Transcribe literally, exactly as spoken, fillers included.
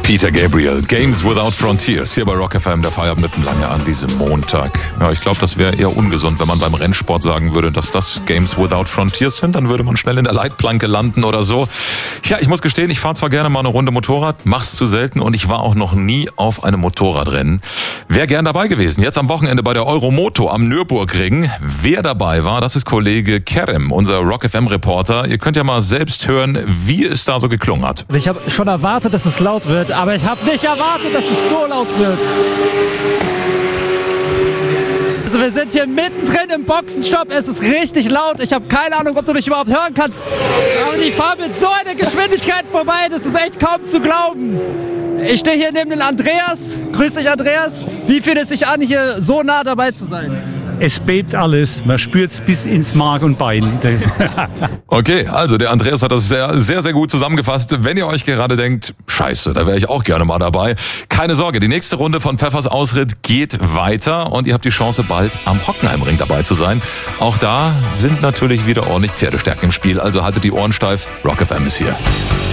Peter Gabriel, Games Without Frontiers, hier bei Rock F M, der Feierabend mitten lange an diesem Montag. Ja, ich glaube, das wäre eher ungesund, wenn man beim Rennsport sagen würde, dass das Games Without Frontiers sind. Dann würde man schnell in der Leitplanke landen oder so. Ja, ich muss gestehen, ich fahre zwar gerne mal eine Runde Motorrad, mach's zu selten und ich war auch noch nie auf einem Motorradrennen. Wäre gern dabei gewesen. Jetzt am Wochenende bei der Euromoto am Nürburgring. Wer dabei war, das ist Kollege Kerem, unser Rock F M-Reporter. Ihr könnt ja mal selbst hören, wie es da so geklungen hat. Ich habe schon erwartet, dass es laut wird, aber ich habe nicht erwartet, dass es so laut wird. Also wir sind hier mittendrin im Boxenstopp, es ist richtig laut. Ich habe keine Ahnung, ob du mich überhaupt hören kannst. Aber die fahren mit so einer Geschwindigkeit vorbei, das ist echt kaum zu glauben. Ich stehe hier neben den Andreas. Grüß dich, Andreas. Wie fühlt es sich an, hier so nah dabei zu sein? Es bebt alles, man spürt es bis ins Mark und Bein. Okay, also der Andreas hat das sehr, sehr, sehr gut zusammengefasst. Wenn ihr euch gerade denkt, scheiße, da wäre ich auch gerne mal dabei. Keine Sorge, die nächste Runde von Pfeffers Ausritt geht weiter und ihr habt die Chance, bald am Hockenheimring dabei zu sein. Auch da sind natürlich wieder ordentlich Pferdestärken im Spiel, also haltet die Ohren steif. Rock F M ist hier.